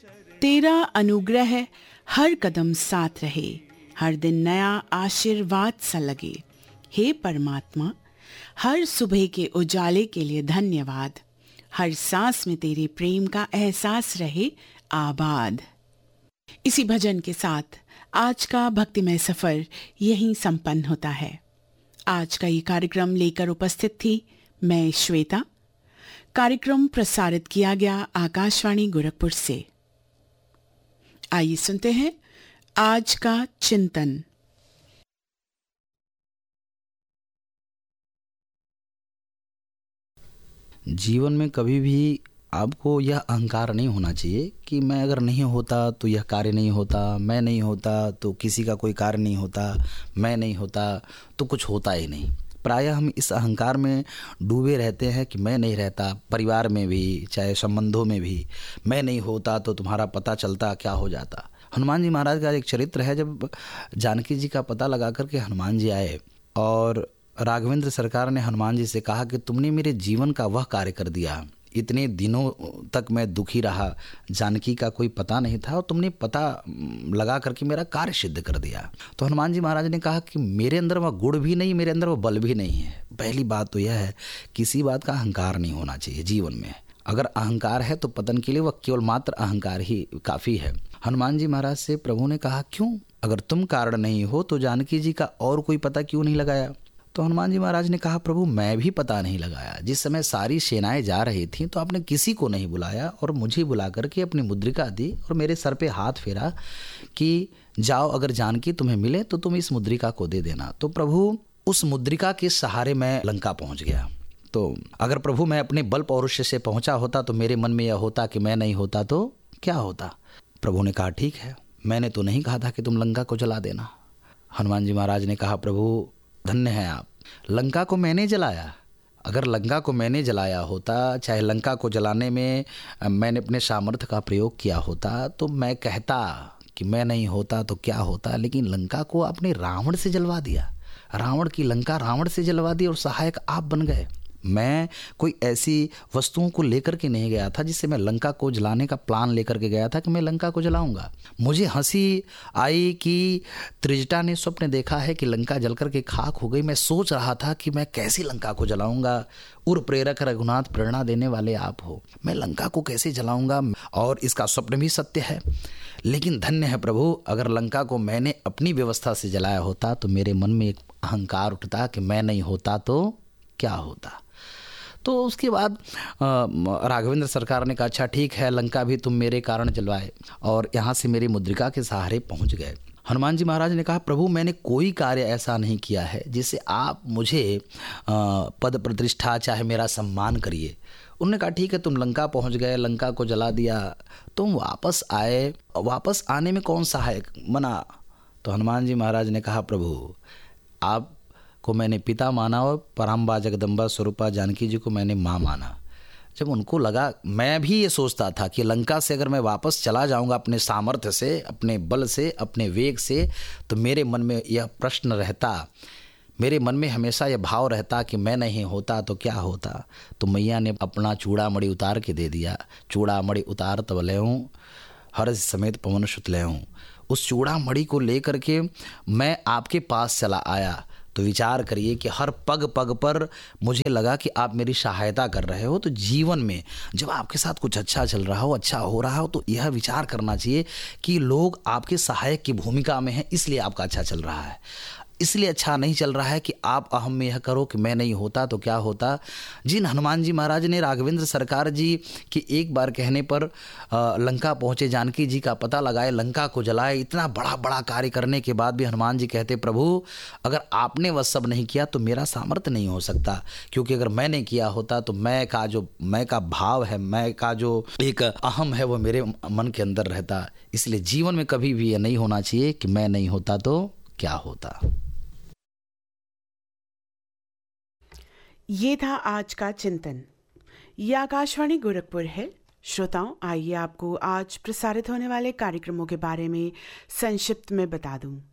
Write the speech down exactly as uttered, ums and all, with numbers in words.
तेरा अनुग्रह हर कदम साथ रहे, हर दिन नया आशीर्वाद सा लगे। हे परमात्मा, हर सुबह के उजाले के लिए धन्यवाद। हर सांस में तेरे प्रेम का एहसास रहे आबाद। इसी भजन के साथ आज का भक्तिमय सफर यहीं संपन्न होता है। आज का ये कार्यक्रम लेकर उपस्थित थी मैं श्वेता। कार्यक्रम प्रसारित किया गया आकाशवाणी गोरखपुर से। आइए सुनते हैं आज का चिंतन। जीवन में कभी भी आपको यह अहंकार नहीं होना चाहिए कि मैं अगर नहीं होता तो यह कार्य नहीं होता, मैं नहीं होता तो किसी का कोई कार्य नहीं होता, मैं नहीं होता तो कुछ होता ही नहीं। प्रायः हम इस अहंकार में डूबे रहते हैं कि मैं नहीं रहता, परिवार में भी चाहे संबंधों में भी मैं नहीं होता तो तुम्हारा पता चलता क्या हो जाता। हनुमान जी महाराज का एक चरित्र है, जब जानकी जी का पता लगा करके हनुमान जी आए और राघवेंद्र सरकार ने हनुमान जी से कहा कि तुमने मेरे जीवन का वह कार्य कर दिया। इतने दिनों तक मैं दुखी रहा, जानकी का कोई पता नहीं था और तुमने पता लगा करके मेरा कार्य सिद्ध कर दिया। तो हनुमान जी महाराज ने कहा कि मेरे अंदर वह गुण भी नहीं, मेरे अंदर वह बल भी नहीं है। पहली बात तो यह है, किसी बात का अहंकार नहीं होना चाहिए जीवन में। अगर अहंकार है तो पतन के लिए वह केवल मात्र अहंकार ही काफ़ी है। हनुमान जी महाराज से प्रभु ने कहा, क्यों? अगर तुम कारण नहीं हो तो जानकी जी का और कोई पता क्यों नहीं लगाया? तो हनुमान जी महाराज ने कहा, प्रभु मैं भी पता नहीं लगाया। जिस समय सारी सेनाएं जा रही थीं तो आपने किसी को नहीं बुलाया और मुझे बुला करके अपनी मुद्रिका दी और मेरे सर पे हाथ फेरा कि जाओ, अगर जानकी तुम्हें मिले तो तुम इस मुद्रिका को दे देना। तो प्रभु उस मुद्रिका के सहारे मैं लंका पहुंच गया। तो अगर प्रभु मैं अपने बल पौरुष से पहुंचा होता तो मेरे मन में यह होता कि मैं नहीं होता तो क्या होता। प्रभु ने कहा, ठीक है, मैंने तो नहीं कहा था कि तुम लंका को जला देना। हनुमान जी महाराज ने कहा, प्रभु धन्य है आप, लंका को मैंने जलाया। अगर लंका को मैंने जलाया होता, चाहे लंका को जलाने में मैंने अपने सामर्थ्य का प्रयोग किया होता, तो मैं कहता कि मैं नहीं होता तो क्या होता। लेकिन लंका को आपने रावण से जलवा दिया, रावण की लंका रावण से जलवा दी और सहायक आप बन गए। मैं कोई ऐसी वस्तुओं को लेकर के नहीं गया था जिससे मैं लंका को जलाने का प्लान लेकर के गया था कि मैं लंका को जलाऊंगा। मुझे हंसी आई कि त्रिजटा ने स्वप्न देखा है कि लंका जलकर के खाक हो गई। मैं सोच रहा था कि मैं कैसे लंका को जलाऊंगा। उर प्रेरक रघुनाथ, प्रेरणा देने वाले आप हो, मैं लंका को कैसे जलाऊंगा। और इसका स्वप्न भी सत्य है। लेकिन धन्य है प्रभु, अगर लंका को मैंने अपनी व्यवस्था से जलाया होता तो मेरे मन में एक अहंकार उठता कि मैं नहीं होता तो क्या होता। तो उसके बाद राघवेंद्र सरकार ने कहा, अच्छा ठीक है, लंका भी तुम मेरे कारण जलवाए और यहाँ से मेरी मुद्रिका के सहारे पहुँच गए। हनुमान जी महाराज ने कहा, प्रभु मैंने कोई कार्य ऐसा नहीं किया है जिससे आप मुझे पद प्रतिष्ठा चाहे मेरा सम्मान करिए। उन्होंने कहा, ठीक है, तुम लंका पहुँच गए, लंका को जला दिया, तुम वापस आए, वापस आने में कौन सहायक बना? तो हनुमान जी महाराज ने कहा, प्रभु आप को मैंने पिता माना और पराम्बा जगदम्बा स्वरूपा जानकी जी को मैंने माँ माना। जब उनको लगा, मैं भी ये सोचता था कि लंका से अगर मैं वापस चला जाऊंगा अपने सामर्थ्य से, अपने बल से, अपने वेग से, तो मेरे मन में यह प्रश्न रहता, मेरे मन में हमेशा यह भाव रहता कि मैं नहीं होता तो क्या होता। तो मैया ने अपना चूड़ा मणि उतार के दे दिया। चूड़ा मणि उतार तब लेऊं, हर्ष समेत पवन सुत लेऊं। उस चूड़ा मणि को लेकर के मैं आपके पास चला आया। तो विचार करिए कि हर पग पग पर मुझे लगा कि आप मेरी सहायता कर रहे हो। तो जीवन में जब आपके साथ कुछ अच्छा चल रहा हो, अच्छा हो रहा हो, तो यह विचार करना चाहिए कि लोग आपके सहायक की भूमिका में हैं, इसलिए आपका अच्छा चल रहा है। इसलिए अच्छा नहीं चल रहा है कि आप अहम में यह करो कि मैं नहीं होता तो क्या होता। जिन हनुमान जी महाराज ने राघवेंद्र सरकार जी के एक बार कहने पर लंका पहुँचे, जानकी जी का पता लगाए, लंका को जलाए, इतना बड़ा बड़ा कार्य करने के बाद भी हनुमान जी कहते, प्रभु अगर आपने वह सब नहीं किया तो मेरा सामर्थ्य नहीं हो सकता, क्योंकि अगर मैंने किया होता तो मैं का जो मैं का भाव है, मैं का जो एक अहम है, वो मेरे मन के अंदर रहता। इसलिए जीवन में कभी भी यह नहीं होना चाहिए कि मैं नहीं होता तो क्या होता। ये था आज का चिंतन। ये आकाशवाणी गोरखपुर है। श्रोताओं, आइए आपको आज प्रसारित होने वाले कार्यक्रमों के बारे में संक्षिप्त में बता दूं।